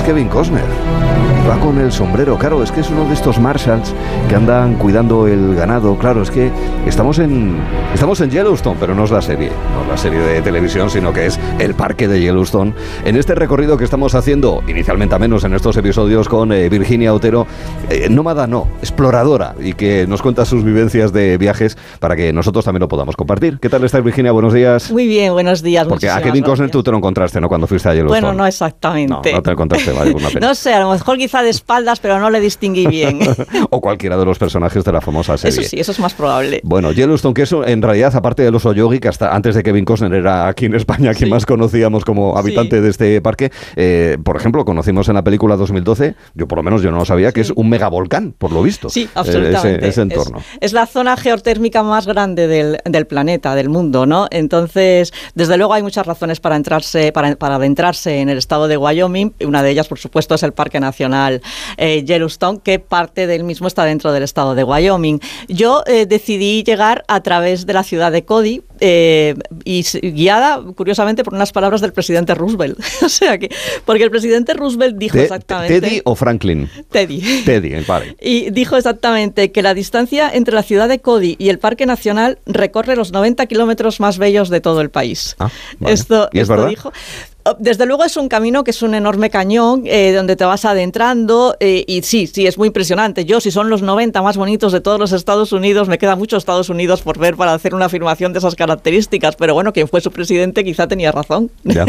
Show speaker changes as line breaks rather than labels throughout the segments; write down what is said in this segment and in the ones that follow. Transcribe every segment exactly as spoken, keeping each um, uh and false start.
Kevin Costner. Va con el sombrero, claro, es que es uno de estos marshals que andan cuidando el ganado. Claro, es que estamos en estamos en Yellowstone, pero no es la serie, no es la serie de televisión, sino que es el parque de Yellowstone. En este recorrido que estamos haciendo, inicialmente a menos en estos episodios, con eh, Virginia Otero, eh, nómada no, exploradora, y que nos cuenta sus vivencias de viajes para que nosotros también lo podamos compartir. ¿Qué tal estás, Virginia? Buenos días.
Muy bien, buenos días.
Porque a Kevin Costner tú te lo encontraste, ¿no? Cuando fuiste a Yellowstone.
Bueno, no exactamente.
No, no te lo encontraste, vale, una pena.
No sé, a lo mejor quizá de espaldas, pero no le distinguí bien.
O cualquiera de los personajes de la famosa serie.
Eso sí, eso es más probable.
Bueno, Yellowstone, que eso en realidad, aparte del oso yogi, que hasta antes de Kevin Costner era aquí en España quien sí. más conocíamos como habitante sí. de este parque, eh, por ejemplo, conocimos en la película dos mil doce, yo por lo menos yo no lo sabía, sí. que es un megavolcán, por lo visto.
Sí, absolutamente.
Ese, ese entorno.
Es, es la zona geotérmica más grande del, del planeta, del mundo, ¿no? Entonces, desde luego hay muchas razones para entrarse, para, para adentrarse en el estado de Wyoming. Una de ellas, por supuesto, es el Parque Nacional eh, Yellowstone, que parte del mismo está dentro del estado de Wyoming. Yo eh, decidí llegar a través de la ciudad de Cody, eh, y guiada, curiosamente, por unas palabras del presidente Roosevelt. O sea que, porque el presidente Roosevelt dijo
Te,
exactamente...
¿Teddy o Franklin?
Teddy.
Teddy, vale.
Y dijo exactamente que la distancia entre la ciudad de Cody y el Parque Nacional recorre los noventa kilómetros más bellos de todo el país.
Ah, vale.
Esto,
¿Y es
esto
verdad?
dijo... Desde luego es un camino que es un enorme cañón eh, donde te vas adentrando eh, y sí, sí, es muy impresionante. Yo, si son los noventa más bonitos de todos los Estados Unidos, me queda mucho Estados Unidos por ver para hacer una afirmación de esas características, pero bueno, quien fue su presidente quizá tenía razón.
Ya.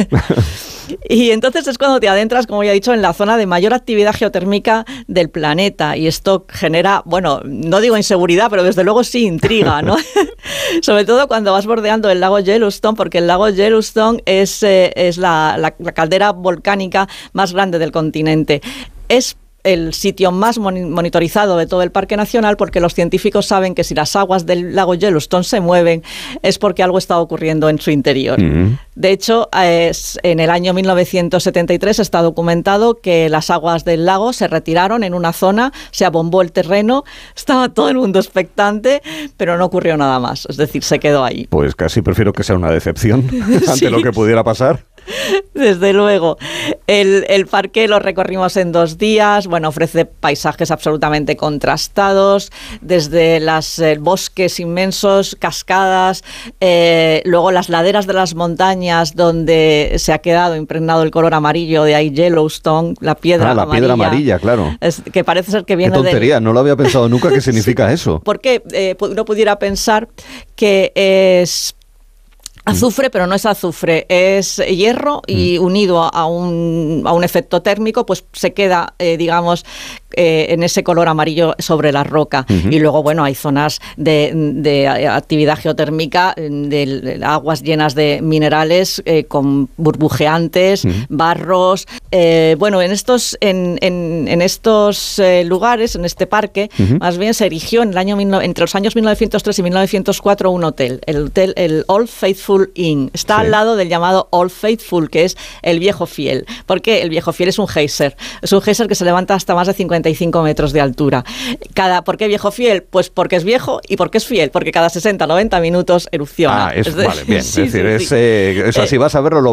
Y entonces es cuando te adentras, como ya he dicho, en la zona de mayor actividad geotérmica del planeta y esto genera, bueno, no digo inseguridad, pero desde luego sí intriga, ¿no? Sobre todo cuando vas bordeando el lago Yellowstone, porque el lago Yellowstone es, eh, es la, la, la caldera volcánica más grande del continente. Es el sitio más monitorizado de todo el Parque Nacional porque los científicos saben que si las aguas del lago Yellowstone se mueven es porque algo está ocurriendo en su interior. Mm-hmm. De hecho, es, en el año mil novecientos setenta y tres está documentado que las aguas del lago se retiraron en una zona, se abombó el terreno, estaba todo el mundo expectante, pero no ocurrió nada más, es decir, se quedó ahí.
Pues casi prefiero que sea una decepción ante sí. lo que pudiera pasar.
Desde luego. El, el parque lo recorrimos en dos días. Bueno, ofrece paisajes absolutamente contrastados, desde los eh, bosques inmensos, cascadas, eh, luego las laderas de las montañas donde se ha quedado impregnado el color amarillo, de ahí Yellowstone, la piedra
ah, la
amarilla.
piedra amarilla, claro.
Es, que parece ser que viene
de... Qué tontería, de... no lo había pensado nunca qué significa sí. eso.
Porque eh, uno pudiera pensar que es... azufre, pero no es azufre, es hierro y mm. unido a un, a un efecto térmico, pues se queda, eh, digamos, eh, en ese color amarillo sobre la roca. Uh-huh. Y luego, bueno, hay zonas de, de actividad geotérmica, de, de aguas llenas de minerales eh, con burbujeantes, uh-huh. barros. Eh, bueno, en estos, en, en, en estos eh, lugares, en este parque, uh-huh. más bien se erigió en el año entre los años mil novecientos tres y mil novecientos cuatro un hotel, el hotel el Old Faithful Inn. Está sí. al lado del llamado Old Faithful, que es el viejo fiel. Porque el viejo fiel es un geyser. Es un geyser que se levanta hasta más de cincuenta y cinco metros de altura. Cada, ¿por qué viejo fiel? Pues porque es viejo y porque es fiel. Porque cada sesenta a noventa minutos erupciona.
Ah, es,
es de,
vale, bien.
sí,
es decir,
sí,
es,
sí.
Eh, o sea, eh, si vas a verlo, lo